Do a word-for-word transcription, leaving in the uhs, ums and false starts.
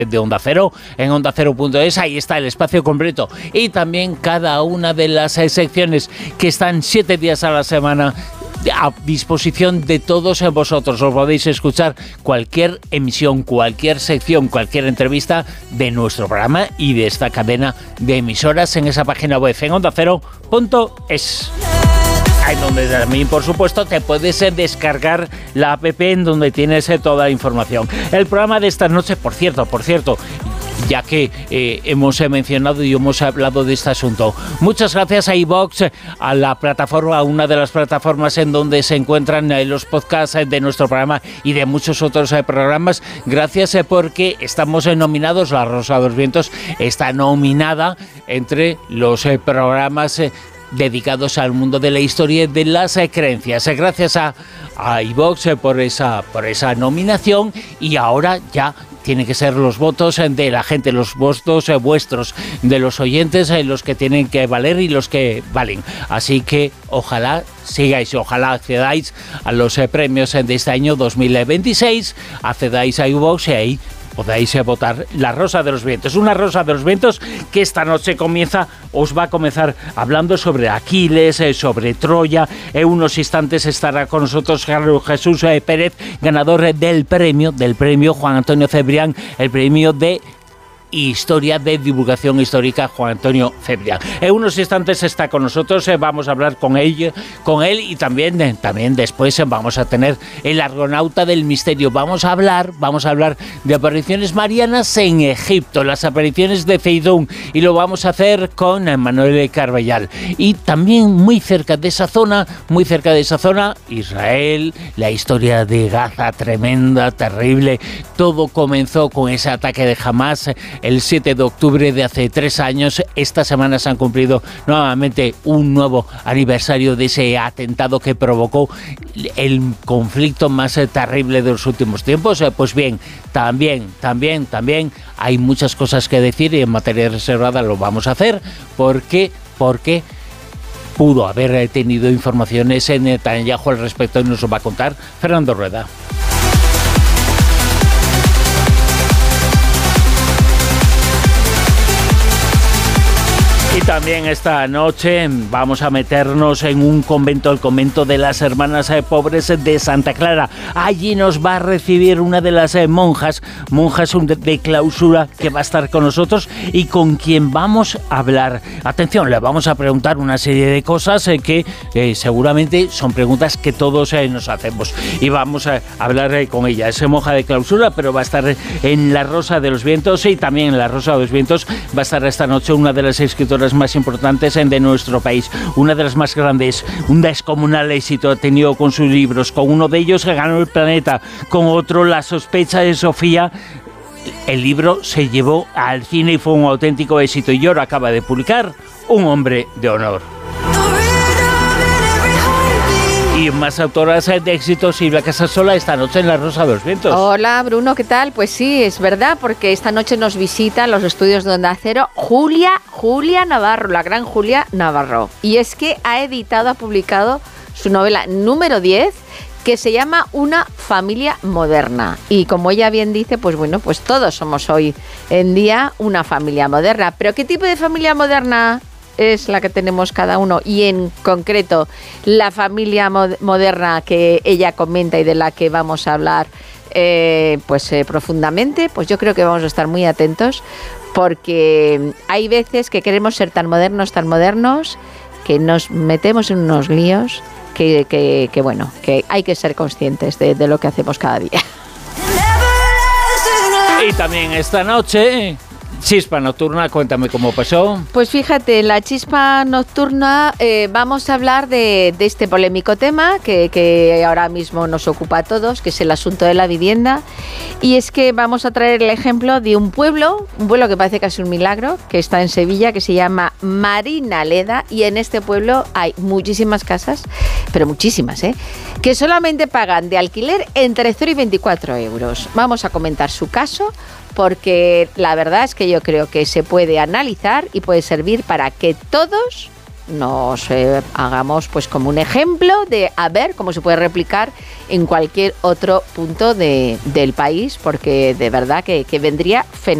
de Onda Cero, en onda cero punto es, ahí está el espacio completo y también cada una de las eh, secciones que están siete días a la semana a disposición de todos vosotros. Os podéis escuchar cualquier emisión, cualquier sección, cualquier entrevista de nuestro programa y de esta cadena de emisoras en esa página web en onda cero punto es. En donde también, por supuesto, te puedes descargar la app en donde tienes toda la información. El programa de esta noche, por cierto, por cierto, ya que eh, hemos mencionado y hemos hablado de este asunto. Muchas gracias a iVoox, a la plataforma, a una de las plataformas en donde se encuentran eh, los podcasts eh, de nuestro programa y de muchos otros eh, programas. Gracias eh, porque estamos eh, nominados, La Rosa de los Vientos está nominada entre los eh, programas eh, dedicados al mundo de la historia y de las eh, creencias. Eh, gracias a, a iVoox eh, por esa, por esa nominación y ahora ya tienen que ser los votos de la gente, los votos eh, vuestros, de los oyentes, eh, los que tienen que valer y los que valen. Así que ojalá sigáis, ojalá accedáis a los eh, premios de este año dos mil veintiséis, accedáis a iVoox y ahí podáis eh, votar La Rosa de los Vientos. Una Rosa de los Vientos que esta noche comienza, os va a comenzar hablando sobre Aquiles, eh, sobre Troya. En unos instantes estará con nosotros Carlos Jesús eh, Pérez, ganador eh, del premio, del premio Juan Antonio Cebrián, el premio de Historia de Divulgación Histórica Juan Antonio Cebrián. En unos instantes está con nosotros, eh, vamos a hablar con él, con él y también, eh, también después eh, vamos a tener el Argonauta del Misterio. Vamos a hablar, vamos a hablar de apariciones marianas en Egipto, las apariciones de Feidún, y lo vamos a hacer con eh, Manuel Carballal. Y también muy cerca de esa zona, muy cerca de esa zona, Israel, la historia de Gaza, tremenda, terrible. Todo comenzó con ese ataque de Hamás el siete de octubre de hace tres años. Esta semana se han cumplido nuevamente un nuevo aniversario de ese atentado que provocó el conflicto más terrible de los últimos tiempos. Pues bien, también, también, también hay muchas cosas que decir y en materia reservada lo vamos a hacer porque, porque pudo haber tenido informaciones en Netanyahu al respecto y nos lo va a contar Fernando Rueda. Y también esta noche vamos a meternos en un convento, el convento de las Hermanas Pobres de Santa Clara. Allí nos va a recibir una de las monjas, monjas de clausura, que va a estar con nosotros y con quien vamos a hablar. Atención, le vamos a preguntar una serie de cosas eh, que eh, seguramente son preguntas que todos eh, nos hacemos. Y vamos a hablar eh, con ella. Es monja de clausura, pero va a estar en La Rosa de los Vientos y también en La Rosa de los Vientos va a estar esta noche una de las escritoras más importantes de nuestro país, una de las más grandes, un descomunal éxito ha tenido con sus libros. Con uno de ellos ganó el Planeta, con otro La sospecha de Sofía. El libro se llevó al cine y fue un auténtico éxito y ahora acaba de publicar Un hombre de honor. Y más autoras de éxito, Silvia Casasola, esta noche en La Rosa de los Vientos. Hola, Bruno, ¿qué tal? Pues sí, es verdad, porque esta noche nos visita los estudios de Onda Cero Julia, Julia Navarro, la gran Julia Navarro. Y es que ha editado, ha publicado su novela número diez, que se llama Una familia moderna. Y como ella bien dice, pues bueno, pues todos somos hoy en día una familia moderna. ¿Pero qué tipo de familia moderna es la que tenemos cada uno? Y en concreto, la familia mod- moderna que ella comenta y de la que vamos a hablar eh, pues eh, profundamente, pues yo creo que vamos a estar muy atentos, porque hay veces que queremos ser tan modernos, tan modernos, que nos metemos en unos líos que, que, que bueno, que hay que ser conscientes de, de lo que hacemos cada día. Y también esta noche, Chispa Nocturna, cuéntame cómo pasó. Pues fíjate, en la Chispa Nocturna eh, vamos a hablar de, de este polémico tema que, que ahora mismo nos ocupa a todos, que es el asunto de la vivienda. Y es que vamos a traer el ejemplo de un pueblo, un pueblo que parece casi un milagro, que está en Sevilla, que se llama Marinaleda, y en este pueblo hay muchísimas casas, pero muchísimas, ¿eh?, que solamente pagan de alquiler entre cero y veinticuatro euros. Vamos a comentar su caso, porque la verdad es que yo creo que se puede analizar y puede servir para que todos nos eh, hagamos pues como un ejemplo de a ver cómo se puede replicar en cualquier otro punto de, del país, porque de verdad que, que vendría fenomenal.